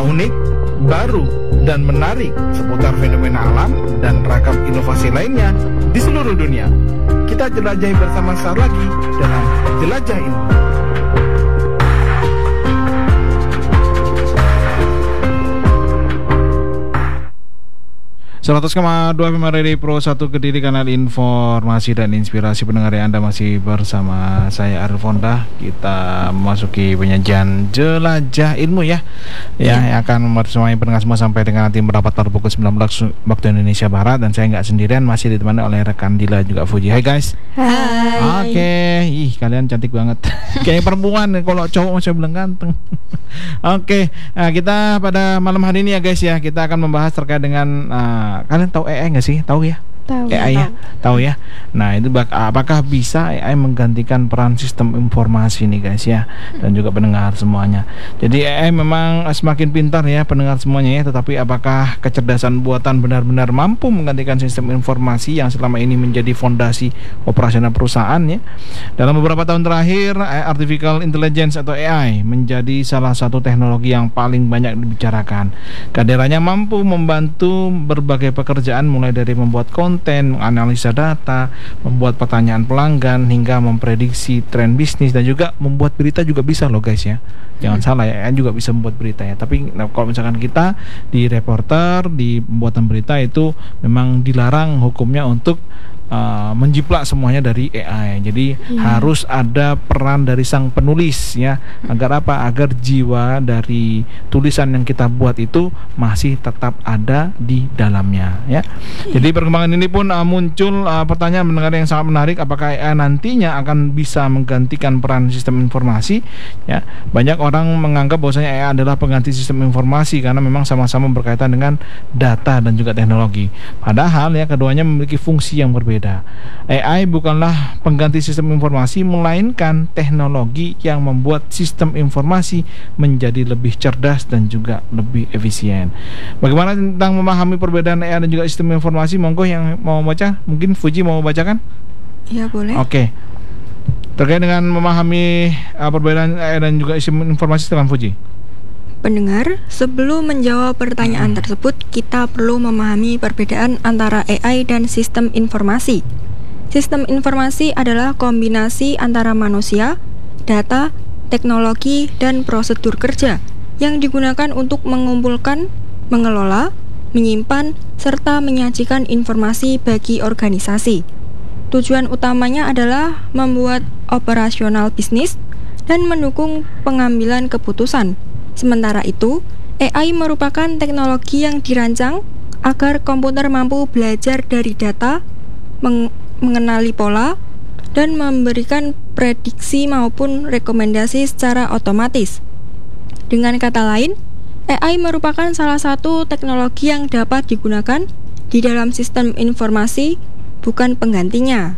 unik, baru, dan menarik seputar fenomena alam dan ragam inovasi lainnya di seluruh dunia. Kita jelajahi bersama saat lagi dalam Jelajah Ilmu. 100,2 FM Radio Pro 1 Kediri, kanal informasi dan inspirasi pendengar yang Anda masih bersama saya Arif Fonda. Kita memasuki penyajian Jelajah Ilmu ya. Yang akan membersamai pendengar semua sampai dengan nanti merapat pada pukul 19 waktu Indonesia Barat. Dan saya nggak sendirian, masih ditemani oleh rekan Dila juga Fuji. Hai guys. Hai. Oke. Ih, kalian cantik banget. Kayak perempuan, kalau cowok masih bilang ganteng. Oke. Nah, kita pada malam hari ini ya guys ya, kita akan membahas terkait dengan kalian tahu AI nggak sih? Tahu ya? Tahu. AI ya? Tahu ya? Nah, itu apakah bisa AI menggantikan peran sistem informasi nih guys ya, dan juga pendengar semuanya. Jadi AI memang semakin pintar ya pendengar semuanya ya, tetapi apakah kecerdasan buatan benar-benar mampu menggantikan sistem informasi yang selama ini menjadi fondasi operasional perusahaan ya? Dalam beberapa tahun terakhir, artificial intelligence atau AI menjadi salah satu teknologi yang paling banyak dibicarakan. Kehadirannya mampu membantu berbagai pekerjaan, mulai dari membuat konten, menganalisa data, membuat pertanyaan pelanggan, hingga memprediksi tren bisnis, dan juga membuat berita juga bisa loh guys ya. Jangan salah ya, juga bisa membuat berita ya. Tapi kalau misalkan kita di reporter, di pembuatan berita itu memang dilarang hukumnya untuk menjiplak semuanya dari AI. Jadi harus ada peran dari sang penulis ya. Agar apa? Agar jiwa dari tulisan yang kita buat itu masih tetap ada di dalamnya ya. Jadi perkembangan ini pun muncul pertanyaan mendengar yang sangat menarik, apakah AI nantinya akan bisa menggantikan peran sistem informasi ya. Banyak orang menganggap bahwasanya AI adalah pengganti sistem informasi karena memang sama-sama berkaitan dengan data dan juga teknologi. Padahal ya, keduanya memiliki fungsi yang berbeda. AI bukanlah pengganti sistem informasi, melainkan teknologi yang membuat sistem informasi menjadi lebih cerdas dan juga lebih efisien. Bagaimana tentang memahami perbedaan AI dan juga sistem informasi? Monggo yang mau baca, mungkin Fuji mau bacakan? Ya, boleh. Oke. Terkait dengan memahami perbedaan AI dan juga sistem informasi, silakan Fuji. Pendengar, sebelum menjawab pertanyaan tersebut, kita perlu memahami perbedaan antara AI dan sistem informasi. Sistem informasi adalah kombinasi antara manusia, data, teknologi, dan prosedur kerja yang digunakan untuk mengumpulkan, mengelola, menyimpan, serta menyajikan informasi bagi organisasi. Tujuan utamanya adalah membuat operasional bisnis dan mendukung pengambilan keputusan. Sementara itu, AI merupakan teknologi yang dirancang agar komputer mampu belajar dari data, mengenali pola, dan memberikan prediksi maupun rekomendasi secara otomatis. Dengan kata lain, AI merupakan salah satu teknologi yang dapat digunakan di dalam sistem informasi, bukan penggantinya.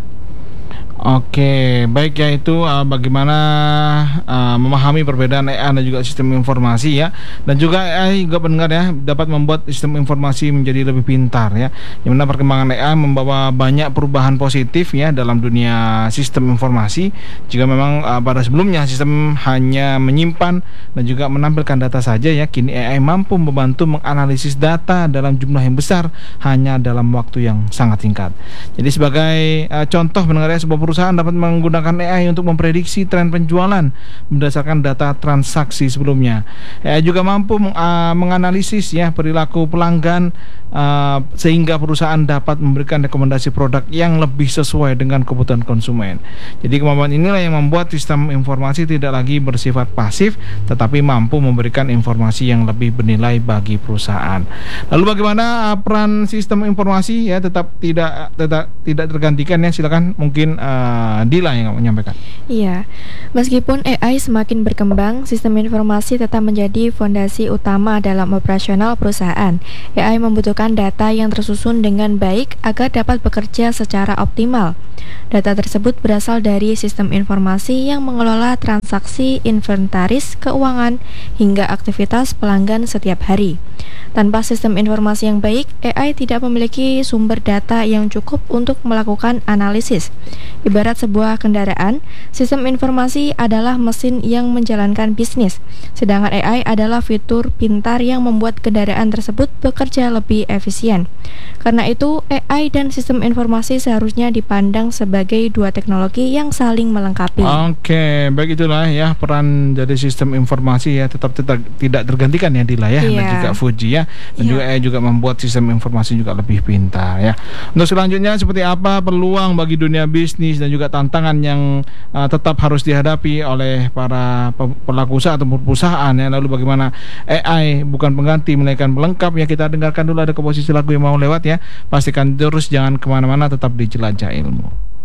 Oke, baik ya, itu bagaimana memahami perbedaan AI dan juga sistem informasi ya. Dan juga AI juga pendengar ya, dapat membuat sistem informasi menjadi lebih pintar ya. Yang mana perkembangan AI membawa banyak perubahan positif ya dalam dunia sistem informasi. Jika memang pada sebelumnya sistem hanya menyimpan dan juga menampilkan data saja ya, kini AI mampu membantu menganalisis data dalam jumlah yang besar hanya dalam waktu yang sangat singkat. Jadi sebagai contoh pendengar ya, sebuah perusahaan dapat menggunakan AI untuk memprediksi tren penjualan berdasarkan data transaksi sebelumnya. AI juga mampu menganalisis ya perilaku pelanggan sehingga perusahaan dapat memberikan rekomendasi produk yang lebih sesuai dengan kebutuhan konsumen. Jadi kemampuan inilah yang membuat sistem informasi tidak lagi bersifat pasif, tetapi mampu memberikan informasi yang lebih bernilai bagi perusahaan. Lalu bagaimana peran sistem informasi ya tetap tidak tergantikan ya? Silakan mungkin Dila yang menyampaikan. Iya, meskipun AI semakin berkembang, sistem informasi tetap menjadi fondasi utama dalam operasional perusahaan. AI membutuhkan data yang tersusun dengan baik agar dapat bekerja secara optimal. Data tersebut berasal dari sistem informasi yang mengelola transaksi, inventaris, keuangan, hingga aktivitas pelanggan setiap hari. Tanpa sistem informasi yang baik, AI tidak memiliki sumber data yang cukup untuk melakukan analisis. Ibarat sebuah kendaraan, sistem informasi adalah mesin yang menjalankan bisnis, sedangkan AI adalah fitur pintar yang membuat kendaraan tersebut bekerja lebih efisien. Karena itu, AI dan sistem informasi seharusnya dipandang sebagai dua teknologi yang saling melengkapi. Oke, baik, itulah ya peran dari sistem informasi ya, tetap tidak tergantikan ya Dila ya, dan juga Fuji ya, dan juga AI juga membuat sistem informasi juga lebih pintar ya. Untuk selanjutnya, seperti apa peluang bagi dunia bisnis dan juga tantangan yang tetap harus dihadapi oleh para pelaku usaha atau perusahaan ya. Lalu bagaimana AI bukan pengganti melainkan pelengkap ya. Kita dengarkan dulu, ada komposisi lagu yang mau lewat ya. Pastikan terus jangan kemana-mana, tetap di Jelajah Ilmu.